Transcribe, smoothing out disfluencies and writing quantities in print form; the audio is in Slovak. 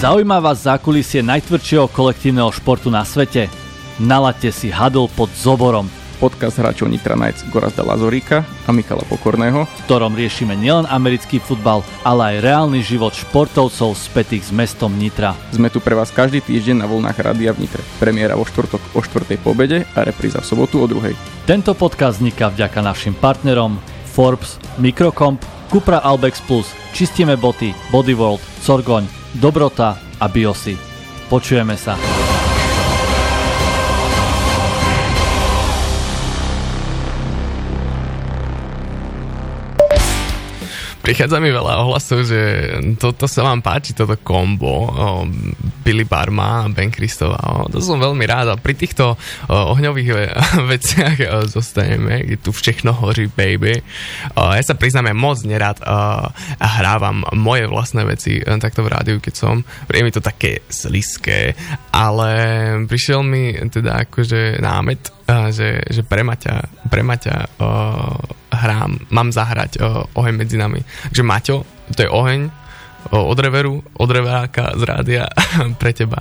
Zaujíma vás zákulisie najtvrdšieho kolektívneho športu na svete? Nalaďte si Huddle pod Zoborom, podcast hráčov Nitra Knights Gorazda Lazoríka a Michala Pokorného, v ktorom riešime nielen americký futbal, ale aj reálny život športovcov spätých s mestom Nitra. Sme tu pre vás každý týždeň na vlnách rádia v Nitre. Premiéra vo štvrtok o 4:00 po obede a repríza v sobotu o 2:00. Tento podcast vzniká vďaka našim partnerom Forbes, Microcomp, Cupra Albex Plus, Čistíme boty, Bodyworld, Sorgoň, Dobrota a Biosy. Počujeme sa. Prichádza mi veľa ohlasov, že toto sa vám páči, toto kombo Billy Barma a Ben Christova. To som veľmi rád a pri týchto ohňových veciach zostaneme, kde tu všechno hoří, baby. Ja sa priznám, ja moc nerád hrávam moje vlastné veci takto v rádiu, keď som. Príde mi to také slizké, ale prišiel mi teda akože námet, že pre Maťa mám zahrať Oheň medzi nami. Takže Maťo, to je Oheň od reveru, od reveráka z rádia pre teba.